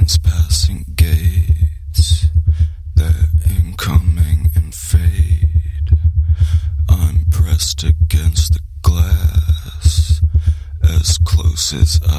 trains passing gates, they're incoming and fade. I'm pressed against the glass, as close as